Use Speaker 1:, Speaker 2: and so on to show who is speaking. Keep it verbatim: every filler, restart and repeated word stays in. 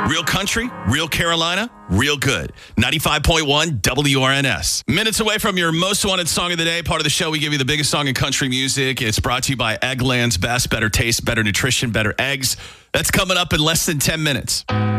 Speaker 1: Real country, real Carolina, real good. ninety-five point one W R N S. Minutes away from your most wanted song of the day. Part of the show, we give you the biggest song in country music. It's brought to you by Eggland's Best. Better taste, better nutrition, better eggs. That's coming up in less than ten minutes.